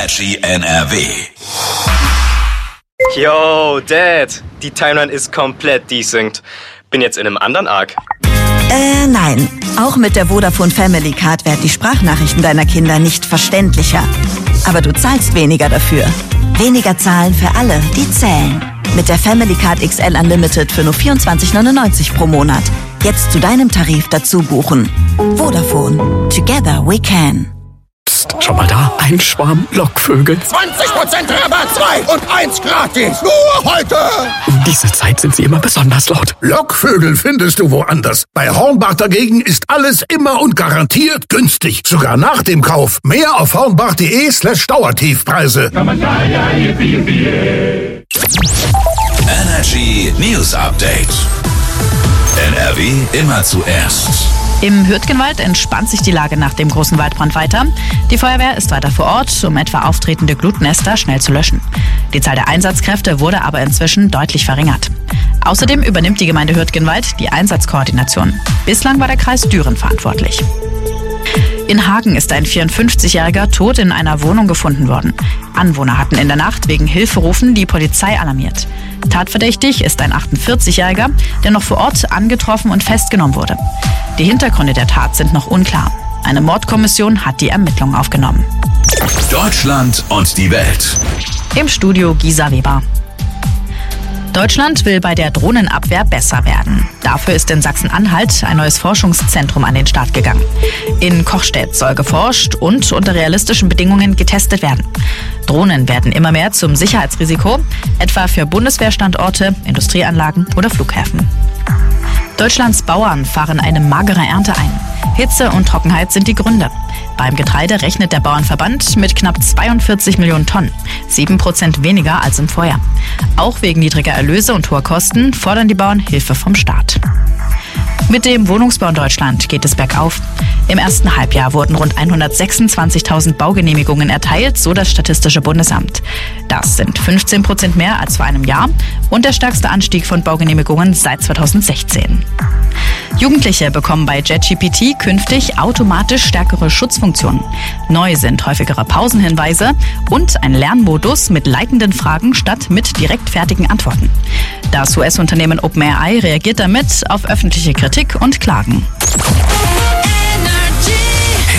Energy NRW. Yo, Dad, die Timeline ist komplett desynced. Bin jetzt in einem anderen Arc. Nein. Auch mit der Vodafone Family Card werden die Sprachnachrichten deiner Kinder nicht verständlicher. Aber du zahlst weniger dafür. Weniger zahlen für alle, die zählen. Mit der Family Card XL Unlimited für nur 24,99 pro Monat. Jetzt zu deinem Tarif dazu buchen. Vodafone. Together we can. Psst, schau mal da. Ein Schwarm Lockvögel. 20% Rabatt, 2 und 1 gratis. Nur heute. Um diese Zeit sind sie immer besonders laut. Lockvögel findest du woanders. Bei Hornbach dagegen ist alles immer und garantiert günstig. Sogar nach dem Kauf. Mehr auf hornbach.de/Dauertiefpreise. Energy News Update. NRW immer zuerst. Im Hürtgenwald entspannt sich die Lage nach dem großen Waldbrand weiter. Die Feuerwehr ist weiter vor Ort, um etwa auftretende Glutnester schnell zu löschen. Die Zahl der Einsatzkräfte wurde aber inzwischen deutlich verringert. Außerdem übernimmt die Gemeinde Hürtgenwald die Einsatzkoordination. Bislang war der Kreis Düren verantwortlich. In Hagen ist ein 54-Jähriger tot in einer Wohnung gefunden worden. Anwohner hatten in der Nacht wegen Hilferufen die Polizei alarmiert. Tatverdächtig ist ein 48-Jähriger, der noch vor Ort angetroffen und festgenommen wurde. Die Hintergründe der Tat sind noch unklar. Eine Mordkommission hat die Ermittlungen aufgenommen. Deutschland und die Welt. Im Studio Gisa Weber. Deutschland will bei der Drohnenabwehr besser werden. Dafür ist in Sachsen-Anhalt ein neues Forschungszentrum an den Start gegangen. In Kochstedt soll geforscht und unter realistischen Bedingungen getestet werden. Drohnen werden immer mehr zum Sicherheitsrisiko, etwa für Bundeswehrstandorte, Industrieanlagen oder Flughäfen. Deutschlands Bauern fahren eine magere Ernte ein. Hitze und Trockenheit sind die Gründe. Beim Getreide rechnet der Bauernverband mit knapp 42 Millionen Tonnen, 7% weniger als im Vorjahr. Auch wegen niedriger Erlöse und hoher Kosten fordern die Bauern Hilfe vom Staat. Mit dem Wohnungsbau in Deutschland geht es bergauf. Im ersten Halbjahr wurden rund 126.000 Baugenehmigungen erteilt, so das Statistische Bundesamt. Das sind 15% mehr als vor einem Jahr und der stärkste Anstieg von Baugenehmigungen seit 2016. Jugendliche bekommen bei JetGPT künftig automatisch stärkere Schutzfunktionen. Neu sind häufigere Pausenhinweise und ein Lernmodus mit leitenden Fragen statt mit direkt fertigen Antworten. Das US-Unternehmen OpenAI reagiert damit auf öffentliche Kritik und Klagen.